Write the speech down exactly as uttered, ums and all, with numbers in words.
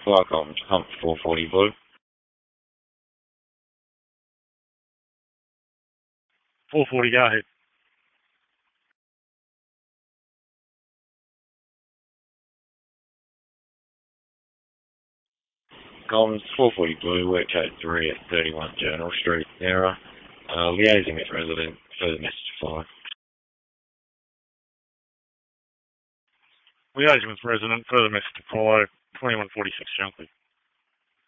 Flycom, hump four forty blue. four forty, go ahead. Comms four forty blue, work code three at thirty-one Journal Street, error. Uh, liaising with resident, further message to follow. Liaising with resident, further message to follow, twenty-one forty-six Junkley.